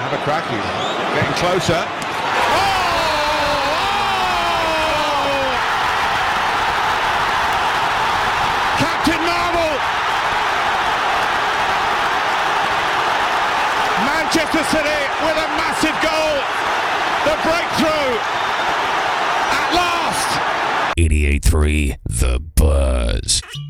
have a crack. He's getting closer. Captain Marvel! Manchester City with a massive goal. The breakthrough at last. 88.3 The Buzz.